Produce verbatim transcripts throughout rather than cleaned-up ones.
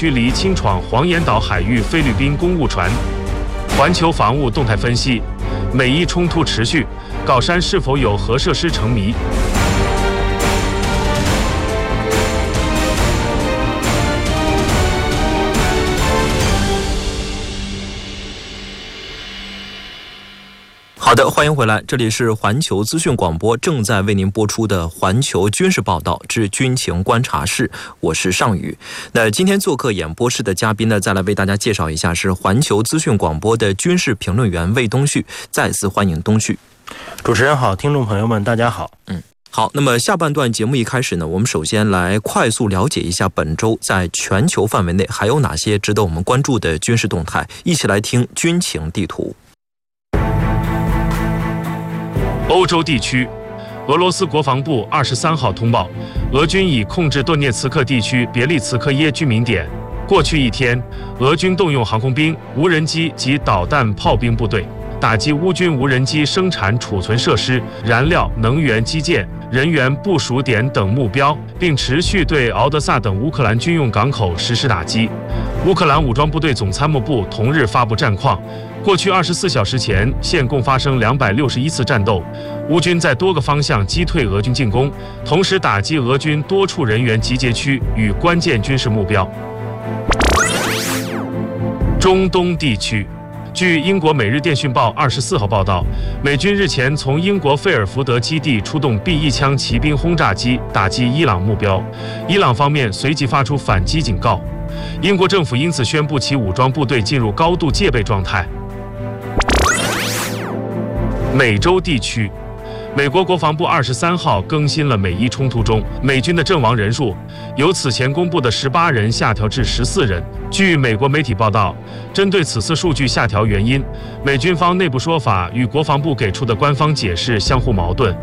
驱离清闯黄岩岛海域菲律宾公务船。环球防务动态分析：美伊冲突持续，皋山是否有核设施成谜？ 好的，欢迎回来，这里是环球资讯广播正在为您播出的环球军事报道之军情观察室，我是尚宇。那今天做客演播室的嘉宾呢，再来为大家介绍一下，是环球资讯广播的军事评论员魏东旭。再次欢迎东旭。 主持人好，听众朋友们大家好。 嗯。好，那么下半段节目一开始呢，我们首先来快速了解一下本周在全球范围内还有哪些值得我们关注的军事动态，一起来听军情地图。 欧洲地区，俄罗斯国防部二十三号通报，俄军已控制顿涅茨克地区别利茨科耶居民点。过去一天，俄军动用航空兵、无人机及导弹炮兵部队，打击乌军无人机生产储存设施、燃料、能源基建、人员部署点等目标，并持续对敖德萨等乌克兰军用港口实施打击。乌克兰武装部队总参谋部同日发布战况。过去二十四小时前，现共发生两百六十一次战斗，乌军在多个方向击退俄军进攻，同时打击俄军多处人员集结区与关键军事目标。中东地区，据英国《每日电讯报》二十四号报道，美军日前从英国费尔福德基地出动 B 一 枪骑兵轰炸机打击伊朗目标，伊朗方面随即发出反击警告，英国政府因此宣布其武装部队进入高度戒备状态。美洲地区，美国国防部二十三号更新了美伊冲突中美军的阵亡人数，由此前公布的十八人下调至十四人。据美国媒体报道，针对此次数据下调原因，美军方内部说法与国防部给出的官方解释相互矛盾。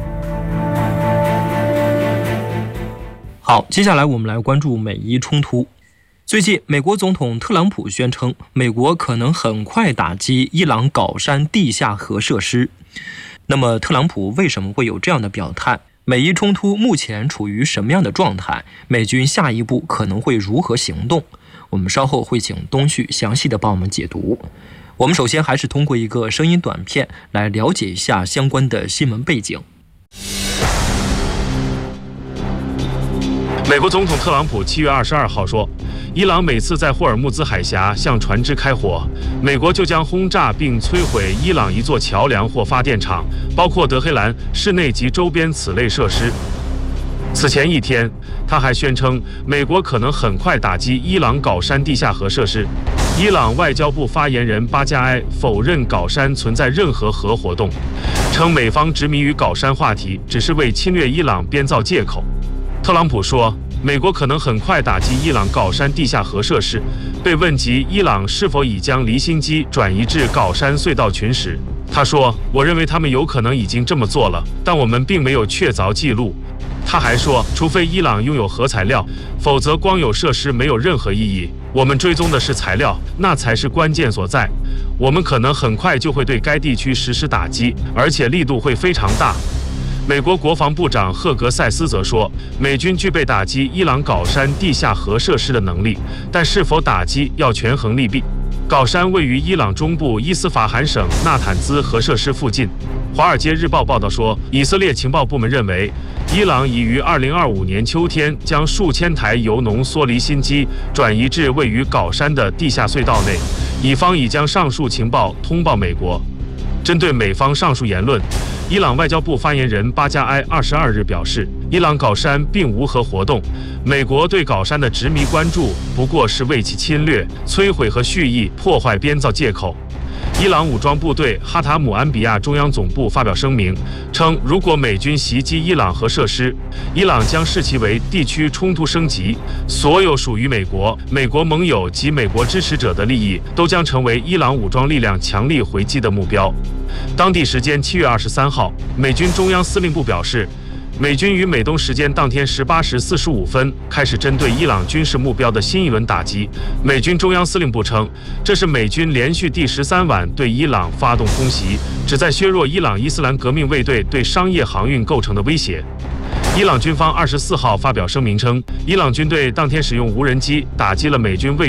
好，接下来我们来关注美伊冲突。最近，美国总统特朗普宣称，美国可能很快打击伊朗皋山地下核设施。那么，特朗普为什么会有这样的表态？美伊冲突目前处于什么样的状态？美军下一步可能会如何行动？我们稍后会请东旭详细的帮我们解读。我们首先还是通过一个声音短片来了解一下相关的新闻背景。 美国总统特朗普七月二十二号说，伊朗每次在霍尔木兹海峡向船只开火，美国就将轰炸并摧毁伊朗一座桥梁或发电厂，包括德黑兰市内及周边此类设施。此前一天，他还宣称美国可能很快打击伊朗皋山地下核设施。伊朗外交部发言人巴加埃否认皋山存在任何核活动，称美方执迷于皋山话题只是为侵略伊朗编造借口。特朗普说，美国可能很快打击伊朗皋山地下核设施。被问及伊朗是否已将离心机转移至皋山隧道群时，他说：“我认为他们有可能已经这么做了，但我们并没有确凿记录。”他还说，除非伊朗拥有核材料，否则光有设施没有任何意义。我们追踪的是材料，那才是关键所在。我们可能很快就会对该地区实施打击，而且力度会非常大。美国国防部长赫格塞斯则说，美军具备打击伊朗皋山地下核设施的能力，但是否打击要权衡利弊。皋山位于伊朗中部伊斯法罕省纳坦兹核设施附近。华尔街日报报道说，以色列情报部门认为，伊朗已于二零二五年秋天将数千台铀浓缩离心机转移至位于皋山的地下隧道内，以方已将上述情报通报美国。针对美方上述言论，伊朗外交部发言人巴加埃二十二日表示，伊朗皋山并无核活动，美国对皋山的执迷关注不过是为其侵略、摧毁和蓄意破坏编造借口。伊朗武装部队哈塔姆安比亚中央总部发表声明称，如果美军袭击伊朗核设施，伊朗将视其为地区冲突升级，所有属于美国、美国盟友及美国支持者的利益都将成为伊朗武装力量强力回击的目标。当地时间七月二十三号，美军中央司令部表示，美军于美东时间当天十八时四十五分开始针对伊朗军事目标的新一轮打击。美军中央司令部称，这是美军连续第十三晚对伊朗发动空袭，旨在削弱伊朗伊斯兰革命卫队对商业航运构成的威胁。伊朗军方二十四号发表声明称，伊朗军队当天使用无人机打击了美军位